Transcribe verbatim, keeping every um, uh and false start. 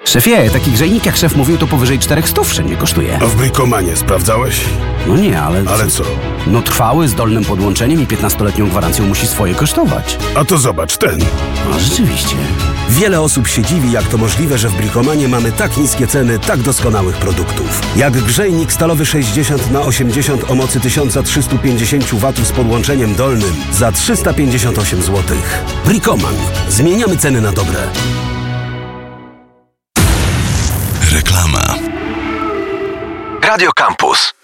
Szefie, taki grzejnik jak szef mówił, to powyżej czterech stów wszędzie kosztuje. A w Bricomanie sprawdzałeś? No nie, ale... Ale co? No trwały, z dolnym podłączeniem i piętnastoletnią gwarancją musi swoje kosztować. A to zobacz, ten. A rzeczywiście. Wiele osób się dziwi, jak to możliwe, że w Bricomanie mamy tak niskie ceny tak doskonałych produktów. Jak grzejnik stalowy sześćdziesiąt na osiemdziesiąt o mocy tysiąc trzysta pięćdziesiąt watów z podłączeniem dolnym za trzysta pięćdziesiąt osiem złotych. Bricoman. Zmieniamy ceny na dobre. Reklama. Radio Campus.